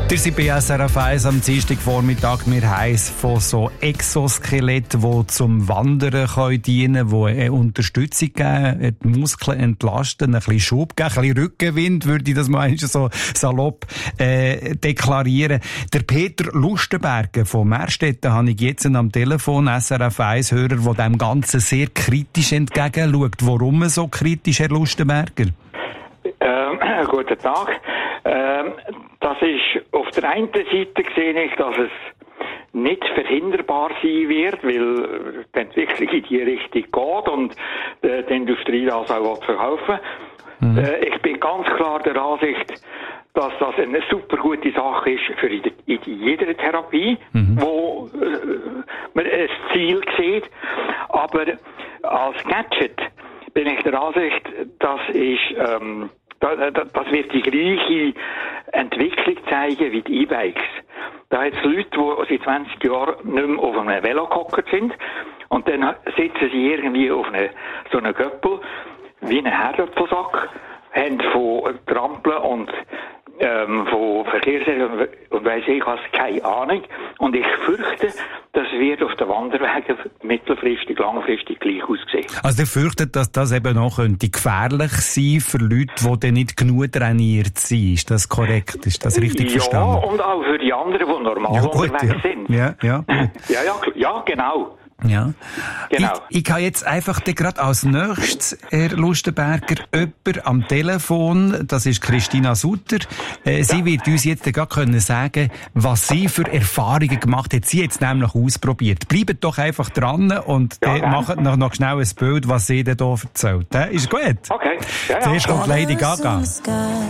Ihr seid bei SRF 1 am Dienstagvormittag. Wir heiss von so Exoskeletten, die zum Wandern dienen können, die eine Unterstützung geben, die Muskeln entlasten, ein bisschen Schub geben, ein bisschen Rückenwind, würde ich das mal so salopp deklarieren. Der Peter Lustenberger von Merstetten habe ich jetzt am Telefon, SRF 1-Hörer, der dem Ganzen sehr kritisch entgegenschaut. Warum so kritisch, Herr Lustenberger? Guten Tag. Das ist auf der einen Seite sehe ich, dass es nicht verhinderbar sein wird, weil die Entwicklung in die Richtung geht und die Industrie das auch verkaufen will. Ich bin ganz klar der Ansicht, dass das eine super gute Sache ist für in jeder Therapie, wo man ein Ziel sieht. Aber als Gadget bin ich der Ansicht, das wird die gleiche Entwicklung zeigen wie die E-Bikes. Da hat es Leute, die seit 20 Jahren nicht mehr auf einem Velo gehockt sind und dann sitzen sie irgendwie auf so einem Göppel wie einen Herdöpfelsack, haben von Trampeln und von Verkehrsregeln und weiss ich was, keine Ahnung. Und ich fürchte, das wird auf den Wanderwegen mittelfristig, langfristig gleich aussehen. Also ihr fürchtet, dass das eben noch gefährlich sein für Leute, die dann nicht genug trainiert sind. Ist das korrekt? Ist das richtig verstanden? Ja, und auch für die anderen, die normal unterwegs sind. Ja, genau. Ja. Genau. Ich habe jetzt einfach gerade als nächstes, Herr Lustenberger, jemand am Telefon, das ist Christina Sutter. Sie wird uns jetzt gerade sagen können, was sie für Erfahrungen gemacht hat. Sie hat es nämlich ausprobiert. Bleibt doch einfach dran und macht noch schnell ein Bild, was sie denn hier erzählt. Ist gut? Okay. Zuerst kommt Lady Gaga.